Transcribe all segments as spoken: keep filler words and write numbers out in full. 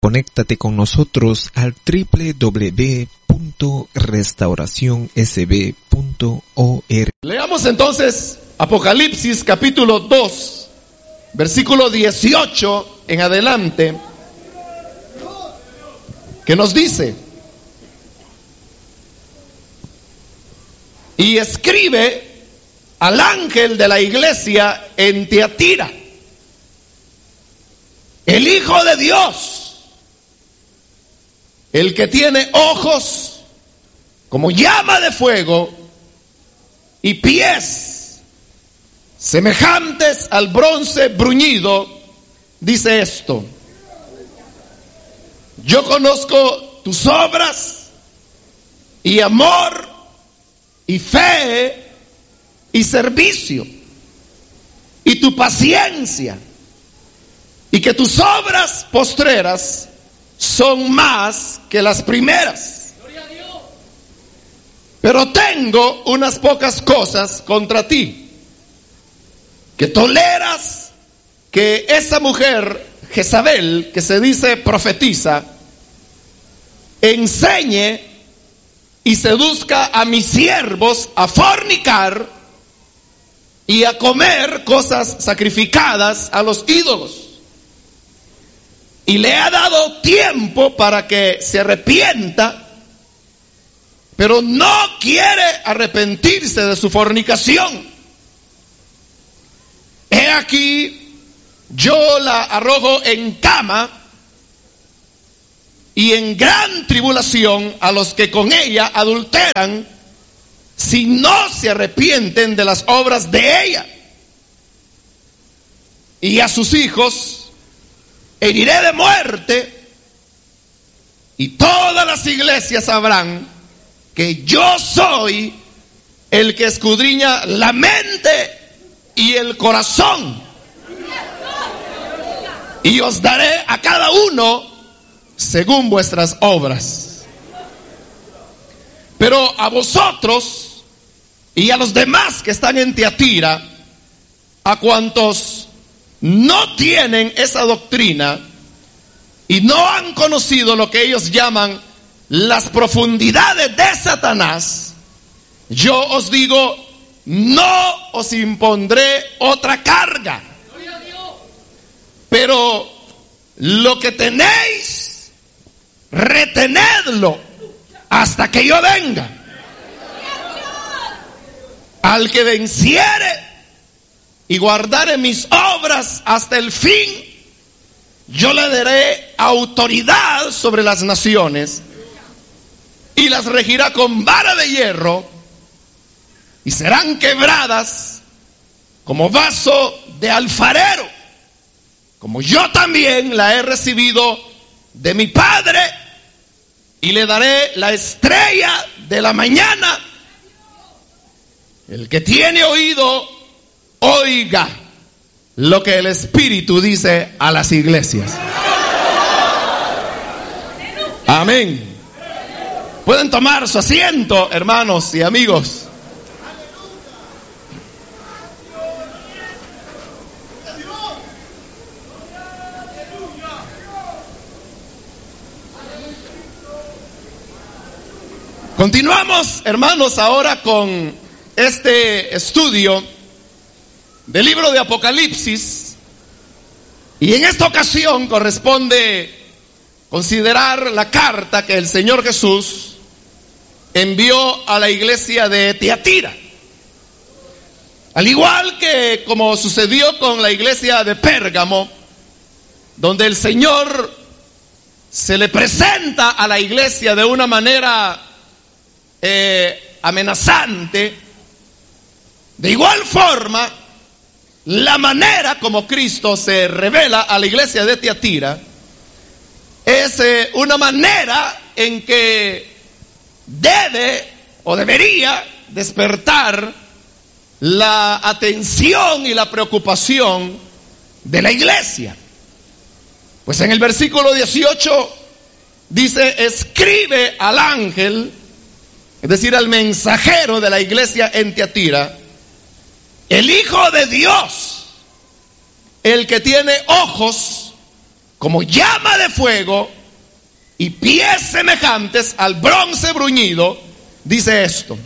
Conéctate con nosotros al doble u doble u doble u punto restauración s b punto org. Leamos entonces Apocalipsis capítulo dos, versículo dieciocho en adelante, que nos dice: y escribe al ángel de la iglesia en Tiatira, el Hijo de Dios, el que tiene ojos como llama de fuego y pies semejantes al bronce bruñido, dice esto: yo conozco tus obras y amor y fe y servicio y tu paciencia, y que tus obras postreras son más que las primeras. Pero tengo unas pocas cosas contra ti, que toleras que esa mujer Jezabel, que se dice profetiza, enseñe y seduzca a mis siervos a fornicar y a comer cosas sacrificadas a los ídolos. Y le ha dado tiempo para que se arrepienta, pero no quiere arrepentirse de su fornicación. He aquí, yo la arrojo en cama y en gran tribulación a los que con ella adulteran, si no se arrepienten de las obras de ella. Y a sus hijos heriré de muerte, y todas las iglesias sabrán que yo soy el que escudriña la mente y el corazón, y os daré a cada uno según vuestras obras. Pero a vosotros y a los demás que están en Tiatira, a cuantos no tienen esa doctrina y no han conocido lo que ellos llaman las profundidades de Satanás, yo os digo, no os impondré otra carga, pero lo que tenéis, retenedlo hasta que yo venga. Al que venciere y guardare mis obras hasta el fin, yo le daré autoridad sobre las naciones y las regirá con vara de hierro, y serán quebradas como vaso de alfarero, como yo también la he recibido de mi Padre, y le daré la estrella de la mañana. El que tiene oído, oiga lo que el Espíritu dice a las iglesias. Amén. Pueden tomar su asiento, hermanos y amigos. Continuamos, hermanos, ahora con este estudio del libro de Apocalipsis, y en esta ocasión corresponde considerar la carta que el Señor Jesús envió a la iglesia de Tiatira. Al igual que como sucedió con la iglesia de Pérgamo, donde el Señor se le presenta a la iglesia de una manera eh, amenazante, de igual forma, la manera como Cristo se revela a la iglesia de Tiatira es eh, una manera en que debe o debería despertar la atención y la preocupación de la iglesia. Pues en el versículo dieciocho dice: escribe al ángel, es decir, al mensajero de la iglesia en Tiatira, el Hijo de Dios, el que tiene ojos como llama de fuego y pies semejantes al bronce bruñido, dice esto.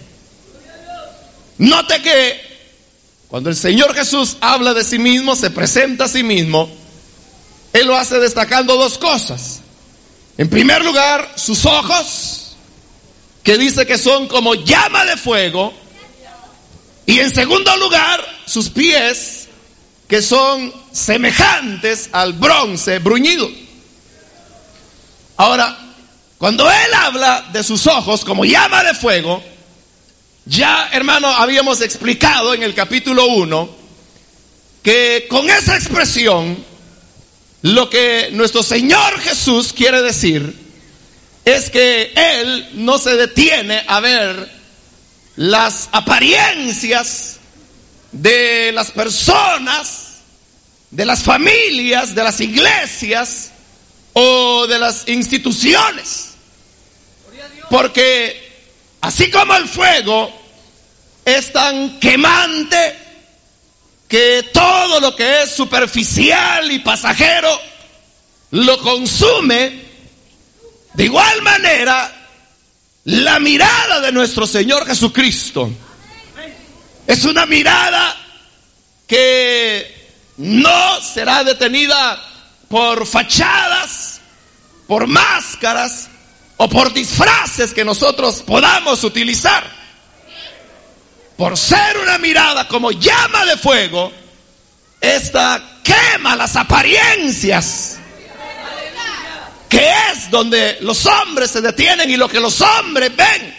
Note que cuando el Señor Jesús habla de sí mismo, se presenta a sí mismo, Él lo hace destacando dos cosas. En primer lugar, sus ojos, que dice que son como llama de fuego. Y en segundo lugar, sus pies, que son semejantes al bronce bruñido. Ahora, cuando Él habla de sus ojos como llama de fuego, ya, hermano, habíamos explicado en el capítulo uno que con esa expresión lo que nuestro Señor Jesús quiere decir es que Él no se detiene a ver las apariencias de las personas, de las familias, de las iglesias o de las instituciones. Porque así como el fuego es tan quemante que todo lo que es superficial y pasajero lo consume, de igual manera la mirada de nuestro Señor Jesucristo es una mirada que no será detenida por fachadas, por máscaras o por disfraces que nosotros podamos utilizar. Por ser una mirada como llama de fuego, esta quema las apariencias, que es donde los hombres se detienen y lo que los hombres ven.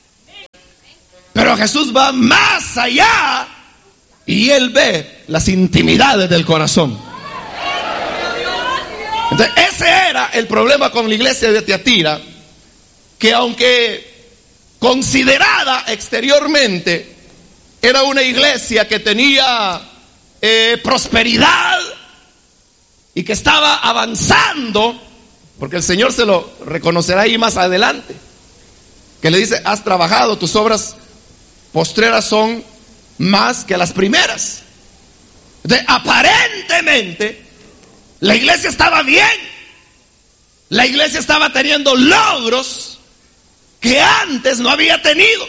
Pero Jesús va más allá y Él ve las intimidades del corazón. Entonces, ese era el problema con la iglesia de Tiatira, que aunque considerada exteriormente era una iglesia que tenía eh, prosperidad y que estaba avanzando, porque el Señor se lo reconocerá ahí más adelante, que le dice: has trabajado, tus obras postreras son más que las primeras. Entonces, aparentemente la iglesia estaba bien, la iglesia estaba teniendo logros que antes no había tenido.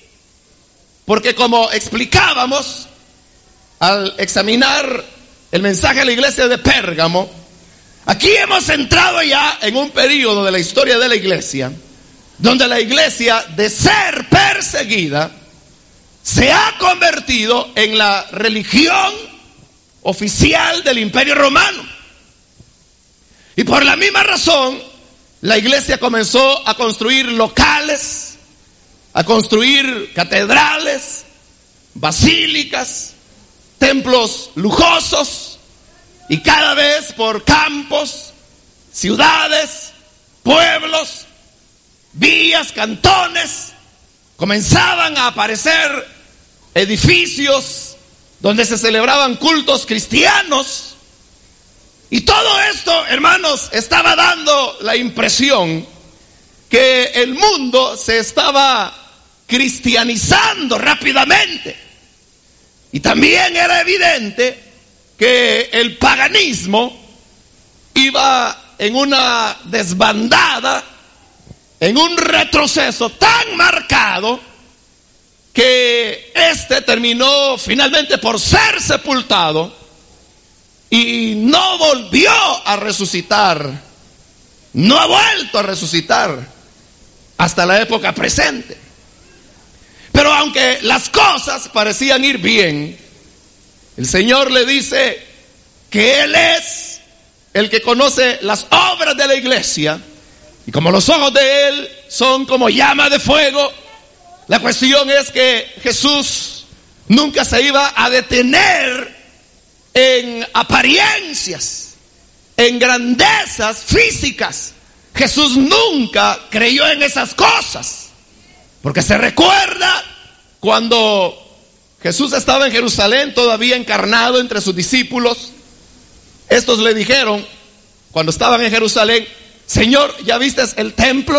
Porque como explicábamos al examinar el mensaje a la iglesia de Pérgamo, aquí hemos entrado ya en un periodo de la historia de la iglesia donde la iglesia, de ser perseguida, se ha convertido en la religión oficial del Imperio Romano. Y por la misma razón, la iglesia comenzó a construir locales, a construir catedrales, basílicas, templos lujosos, y cada vez por campos, ciudades, pueblos, villas, cantones, comenzaban a aparecer edificios donde se celebraban cultos cristianos. Y todo esto, hermanos, estaba dando la impresión que el mundo se estaba cristianizando rápidamente. Y también era evidente que el paganismo iba en una desbandada, en un retroceso tan marcado, que este terminó finalmente por ser sepultado y no volvió a resucitar, no ha vuelto a resucitar hasta la época presente. Pero aunque las cosas parecían ir bien, el Señor le dice que Él es el que conoce las obras de la iglesia, y como los ojos de Él son como llama de fuego, la cuestión es que Jesús nunca se iba a detener en apariencias, en grandezas físicas. Jesús nunca creyó en esas cosas. Porque se recuerda cuando Jesús estaba en Jerusalén, todavía encarnado entre sus discípulos. Estos le dijeron, cuando estaban en Jerusalén: Señor, ¿ya viste el templo?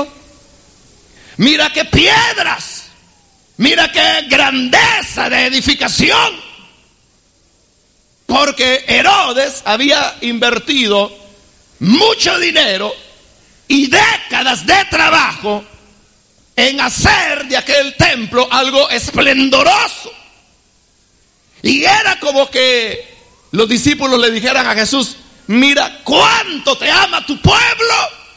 Mira qué piedras, mira qué grandeza de edificación. Porque Herodes había invertido mucho dinero y décadas de trabajo en hacer de aquel templo algo esplendoroso. Y era como que los discípulos le dijeran a Jesús: mira cuánto te ama tu pueblo,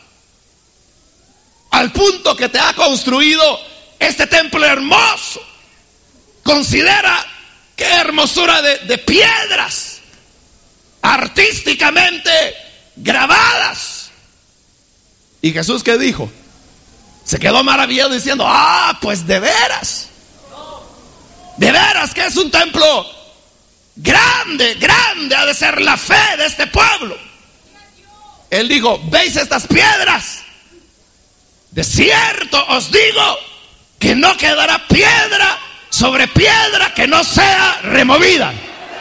al punto que te ha construido este templo hermoso. Considera qué hermosura de, de piedras artísticamente grabadas. ¿Y Jesús qué dijo? Se quedó maravillado diciendo: ah, pues de veras, de veras que es un templo grande, grande ha de ser la fe de este pueblo. Él dijo: ¿veis estas piedras? De cierto os digo que no quedará piedra sobre piedra que no sea removida.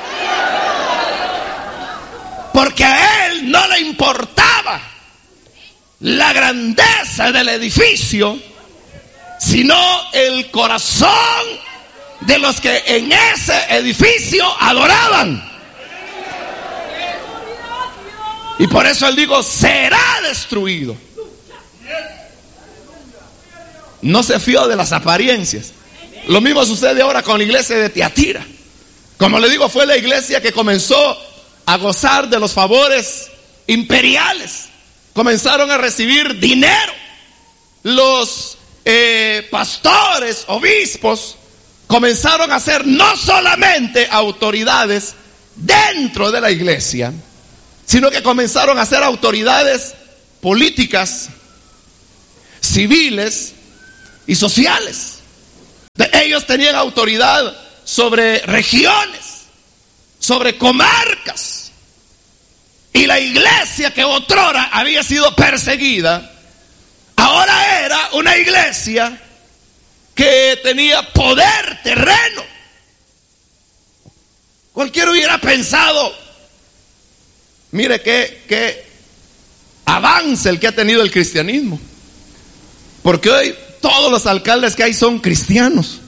Porque a él no le importaba la grandeza del edificio, sino el corazón de los que en ese edificio adoraban. Y por eso él dijo: será destruido. No se fió de las apariencias. Lo mismo sucede ahora con la iglesia de Tiatira. Como le digo, fue la iglesia que comenzó a gozar de los favores imperiales. Comenzaron a recibir dinero. Los eh, pastores, obispos, comenzaron a ser no solamente autoridades dentro de la iglesia, sino que comenzaron a ser autoridades políticas, civiles y sociales. Ellos tenían autoridad sobre regiones, sobre comarcas. Y la iglesia que otrora había sido perseguida, ahora era una iglesia que tenía poder terreno. Cualquiera hubiera pensado: mire qué, qué avance el que ha tenido el cristianismo, porque hoy todos los alcaldes que hay son cristianos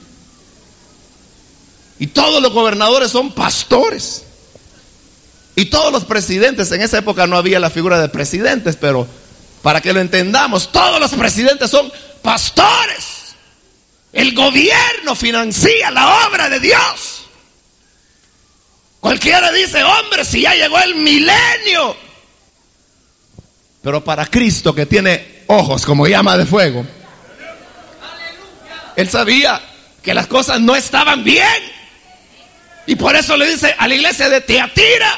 y todos los gobernadores son pastores y todos los presidentes. En esa época no había la figura de presidentes, pero para que lo entendamos, todos los presidentes son pastores. El gobierno financia la obra de Dios. Cualquiera dice: hombre, si ya llegó el milenio. Pero para Cristo, que tiene ojos como llama de fuego, él sabía que las cosas no estaban bien. Y por eso le dice a la iglesia de Tiatira: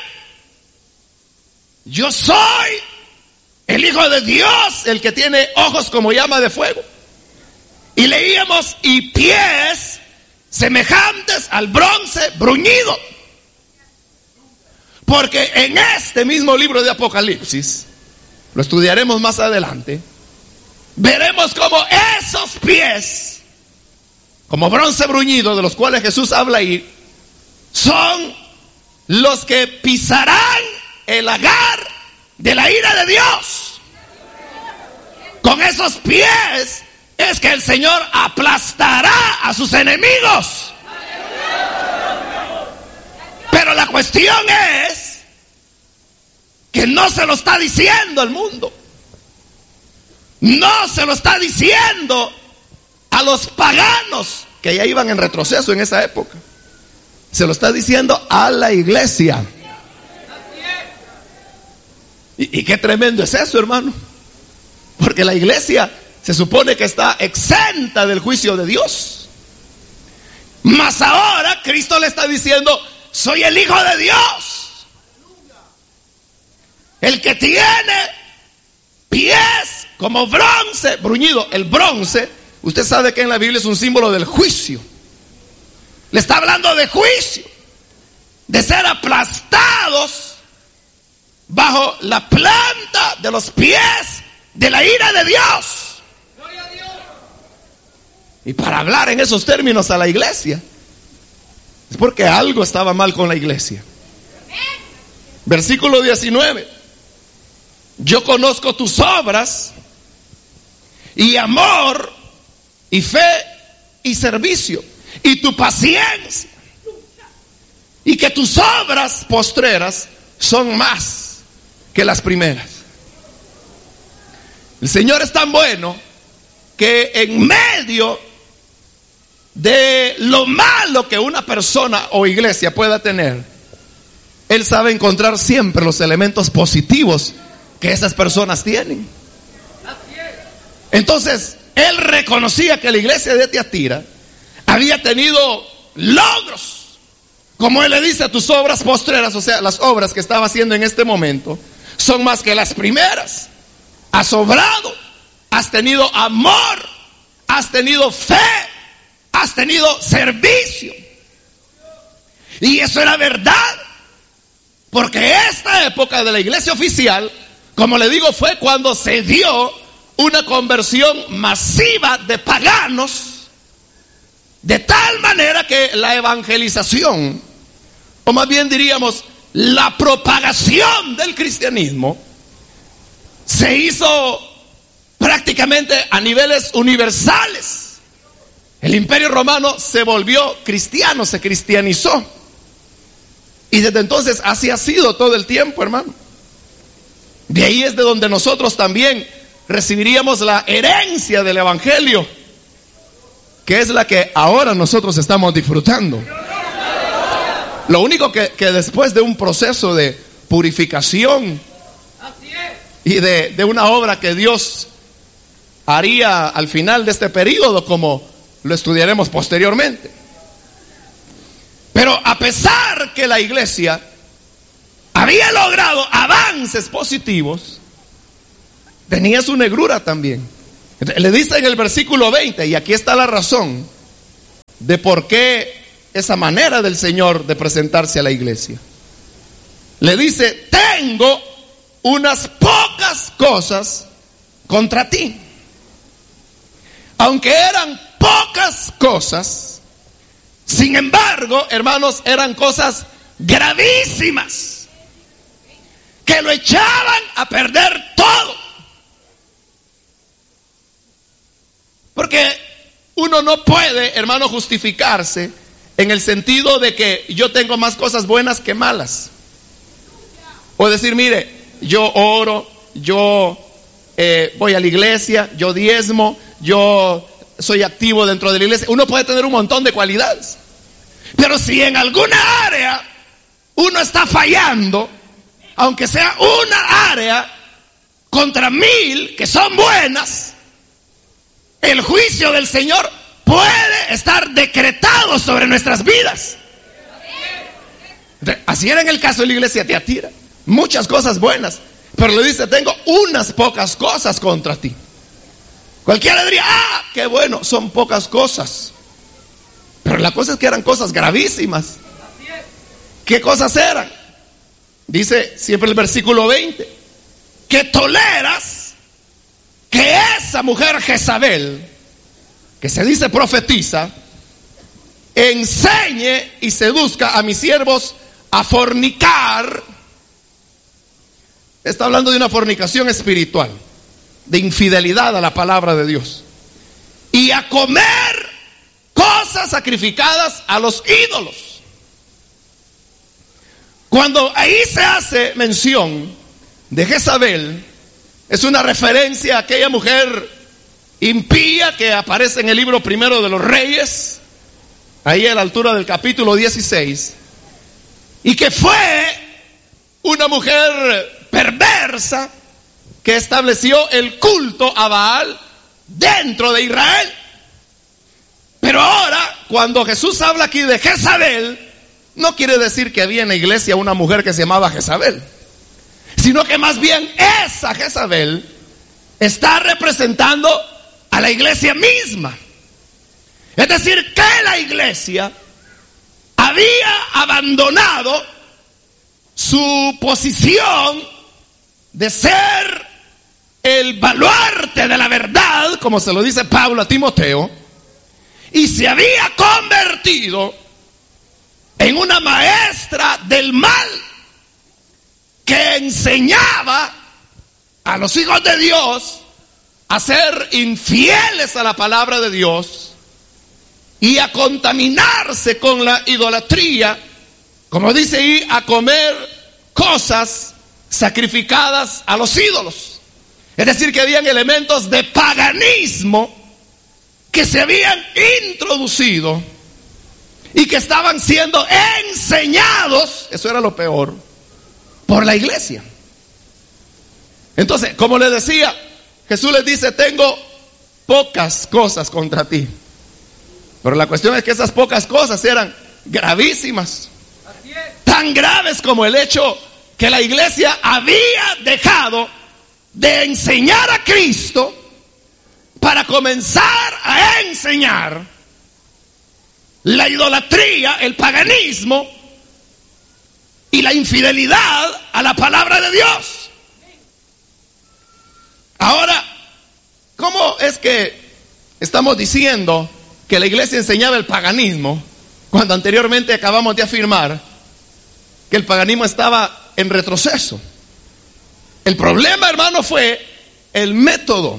yo soy el Hijo de Dios, el que tiene ojos como llama de fuego. Y leíamos: y pies semejantes al bronce bruñido. Porque en este mismo libro de Apocalipsis, lo estudiaremos más adelante, veremos cómo esos pies, como bronce bruñido, de los cuales Jesús habla ahí, son los que pisarán el lagar de la ira de Dios. Con esos pies es que el Señor aplastará a sus enemigos. Pero la cuestión es que no se lo está diciendo al mundo. No se lo está diciendo a los paganos que ya iban en retroceso en esa época. Se lo está diciendo a la iglesia. Y, y qué tremendo es eso, hermano. Porque la iglesia se supone que está exenta del juicio de Dios. Mas ahora Cristo le está diciendo: soy el Hijo de Dios, el que tiene pies como bronce bruñido. El bronce, usted sabe que en la Biblia es un símbolo del juicio. Le está hablando de juicio, de ser aplastados bajo la planta de los pies de la ira de Dios. Y para hablar en esos términos a la iglesia, es porque algo estaba mal con la iglesia. Versículo diecinueve: yo conozco tus obras y amor y fe y servicio y tu paciencia, y que tus obras postreras son más que las primeras. El Señor es tan bueno que en medio de lo malo que una persona o iglesia pueda tener, Él sabe encontrar siempre los elementos positivos que esas personas tienen. Entonces, Él reconocía que la iglesia de Tiatira había tenido logros. Como Él le dice, tus obras postreras, o sea, las obras que estaba haciendo en este momento, son más que las primeras. Has obrado, has tenido amor, has tenido fe, has tenido servicio. Y eso era verdad, porque esta época de la iglesia oficial, como le digo, fue cuando se dio una conversión masiva de paganos, de tal manera que la evangelización, o más bien diríamos, la propagación del cristianismo, se hizo prácticamente a niveles universales. El Imperio Romano se volvió cristiano, se cristianizó. Y desde entonces así ha sido todo el tiempo, hermano. De ahí es de donde nosotros también recibiríamos la herencia del Evangelio, que es la que ahora nosotros estamos disfrutando. Lo único que, que después de un proceso de purificación y de, de una obra que Dios haría al final de este periodo, como lo estudiaremos posteriormente. Pero a pesar que la iglesia había logrado avances positivos, tenía su negrura también. Le dice en el versículo veinte, y aquí está la razón de por qué esa manera del Señor de presentarse a la iglesia. Le dice, tengo unas pocas cosas contra ti. Aunque eran pocas cosas, sin embargo, hermanos, eran cosas gravísimas que lo echaban a perder todo. Porque uno no puede, hermano, justificarse en el sentido de que yo tengo más cosas buenas que malas. O decir, mire, yo oro, yo eh, voy a la iglesia, yo diezmo, yo soy activo dentro de la iglesia. Uno puede tener un montón de cualidades. Pero si en alguna área uno está fallando, aunque sea una área contra mil que son buenas, el juicio del Señor puede estar decretado sobre nuestras vidas. Así era en el caso de la iglesia de Tiatira. Muchas cosas buenas, pero le dice, tengo unas pocas cosas contra ti. Cualquiera diría, ah, qué bueno, son pocas cosas. Pero la cosa es que eran cosas gravísimas. ¿Qué cosas eran? Dice siempre el versículo veinte, que toleras que esa mujer Jezabel, que se dice profetiza, enseñe y seduzca a mis siervos a fornicar. Está hablando de una fornicación espiritual, de infidelidad a la palabra de Dios, y a comer cosas sacrificadas a los ídolos. Cuando ahí se hace mención de Jezabel, es una referencia a aquella mujer impía que aparece en el libro primero de los Reyes, ahí a la altura del capítulo dieciséis, y que fue una mujer perversa que estableció el culto a Baal dentro de Israel. Pero ahora, cuando Jesús habla aquí de Jezabel, no quiere decir que había en la iglesia una mujer que se llamaba Jezabel, sino que más bien esa Jezabel está representando a la iglesia misma. Es decir, que la iglesia había abandonado su posición de ser el baluarte de la verdad, como se lo dice Pablo a Timoteo, y se había convertido en una maestra del mal que enseñaba a los hijos de Dios a ser infieles a la palabra de Dios y a contaminarse con la idolatría, como dice ahí, a comer cosas sacrificadas a los ídolos. Es decir, que habían elementos de paganismo que se habían introducido y que estaban siendo enseñados, eso era lo peor, por la iglesia. Entonces, como les decía, Jesús les dice, tengo pocas cosas contra ti. Pero la cuestión es que esas pocas cosas eran gravísimas. Tan graves como el hecho que la iglesia había dejado de enseñar a Cristo para comenzar a enseñar la idolatría, el paganismo y la infidelidad a la palabra de Dios. Ahora, ¿cómo es que estamos diciendo que la iglesia enseñaba el paganismo cuando anteriormente acabamos de afirmar que el paganismo estaba en retroceso? El problema, hermano, fue el método.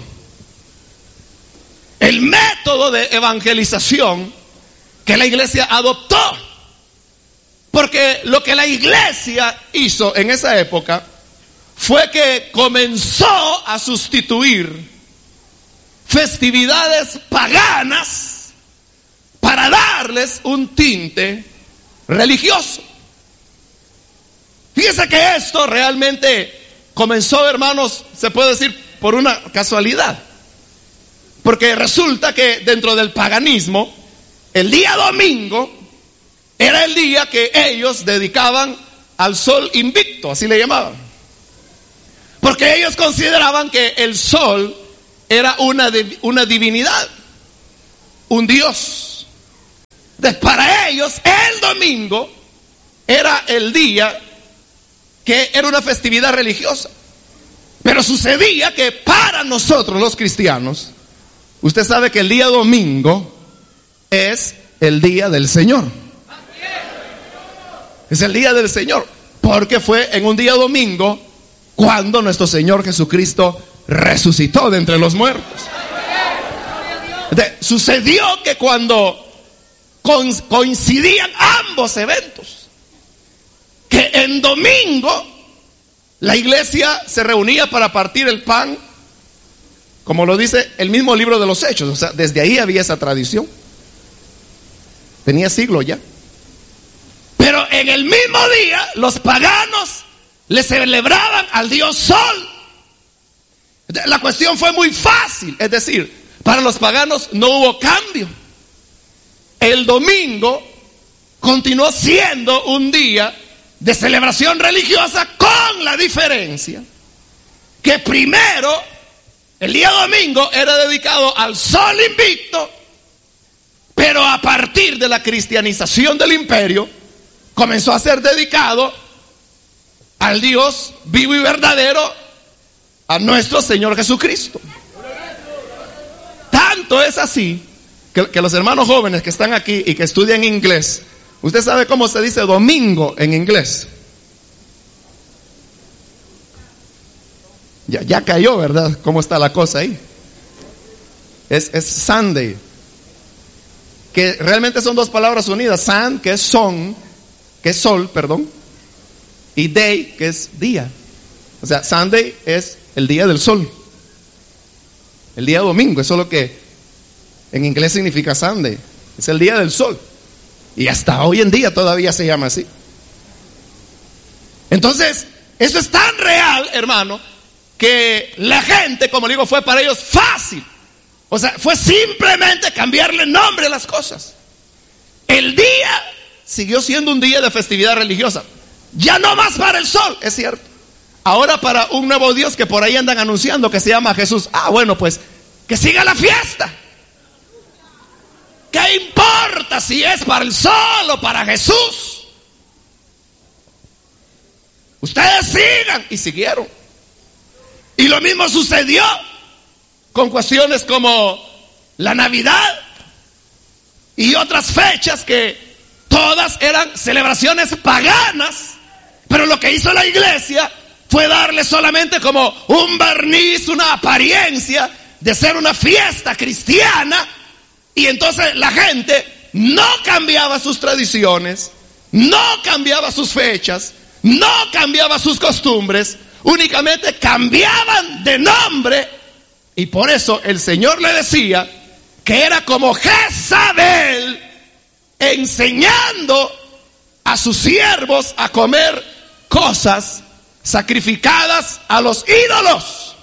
El método de evangelización que la iglesia adoptó. Porque lo que la iglesia hizo en esa época fue que comenzó a sustituir festividades paganas para darles un tinte religioso. Fíjense que esto realmente comenzó, hermanos, se puede decir por una casualidad. Porque resulta que dentro del paganismo, el día domingo era el día que ellos dedicaban al sol invicto, así le llamaban. Porque ellos consideraban que el sol era una, una divinidad, un dios. Entonces, para ellos el domingo era el día que era una festividad religiosa. Pero sucedía que para nosotros los cristianos, usted sabe que el día domingo es el día del Señor. Es el día del Señor, porque fue en un día domingo cuando nuestro Señor Jesucristo resucitó de entre los muertos. Entonces, sucedió que cuando coincidían ambos eventos, que en domingo la iglesia se reunía para partir el pan, como lo dice el mismo libro de los Hechos. O sea, desde ahí había esa tradición. Tenía siglos ya. Pero en el mismo día los paganos le celebraban al dios Sol. La cuestión fue muy fácil. Es decir, para los paganos no hubo cambio. El domingo continuó siendo un día de celebración religiosa, con la diferencia que primero el día domingo era dedicado al sol invicto, pero a partir de la cristianización del imperio comenzó a ser dedicado al Dios vivo y verdadero, a nuestro Señor Jesucristo. Tanto es así que, que los hermanos jóvenes que están aquí y que estudian inglés, ¿usted sabe cómo se dice domingo en inglés? Ya, ya cayó, ¿verdad? ¿Cómo está la cosa ahí? Es, es Sunday. Que realmente son dos palabras unidas. Sun, que es son, que es sol, perdón. Y day, que es día. O sea, Sunday es el día del sol. El día domingo, eso es lo que en inglés significa Sunday. Es el día del sol. Y hasta hoy en día todavía se llama así. Entonces, eso es tan real, hermano, que la gente, como digo, fue para ellos fácil. O sea, fue simplemente cambiarle nombre a las cosas. El día siguió siendo un día de festividad religiosa. Ya no más para el sol, es cierto. Ahora para un nuevo Dios que por ahí andan anunciando, que se llama Jesús. Ah, bueno, pues que siga la fiesta. ¿Qué importa si es para el sol o para Jesús? Ustedes sigan. Y siguieron. Y lo mismo sucedió con cuestiones como la Navidad y otras fechas que todas eran celebraciones paganas. Pero lo que hizo la iglesia fue darle solamente como un barniz, una apariencia de ser una fiesta cristiana. Y entonces la gente no cambiaba sus tradiciones, no cambiaba sus fechas, no cambiaba sus costumbres. únicamente cambiaban de nombre, y por eso el Señor le decía que era como Jezabel enseñando a sus siervos a comer cosas sacrificadas a los ídolos.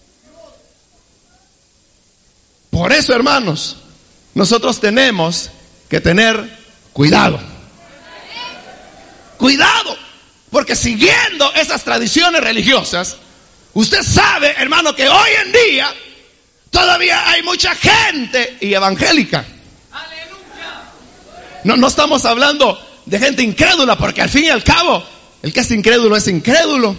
Por eso, hermanos, nosotros tenemos que tener cuidado. Cuidado, porque siguiendo esas tradiciones religiosas, usted sabe, hermano, que hoy en día todavía hay mucha gente y evangélica. No, no estamos hablando de gente incrédula, porque al fin y al cabo, el que es incrédulo es incrédulo.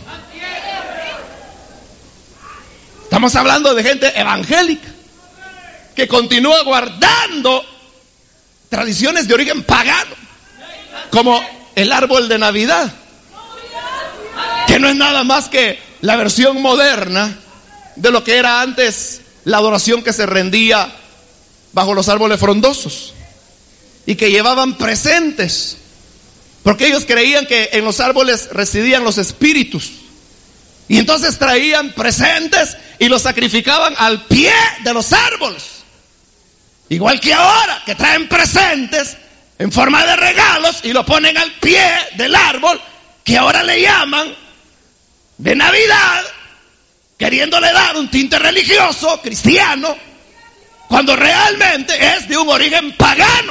Estamos hablando de gente evangélica que continúa guardando tradiciones de origen pagano, como el árbol de Navidad, que no es nada más que la versión moderna de lo que era antes la adoración que se rendía bajo los árboles frondosos y que llevaban presentes, porque ellos creían que en los árboles residían los espíritus, y entonces traían presentes y los sacrificaban al pie de los árboles, igual que ahora que traen presentes en forma de regalos y lo ponen al pie del árbol, que ahora le llaman de Navidad, queriéndole dar un tinte religioso, cristiano, cuando realmente es de un origen pagano.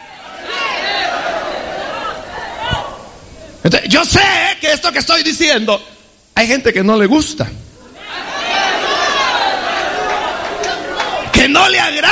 Entonces, yo sé que esto que estoy diciendo, hay gente que no le gusta, que no le agrada,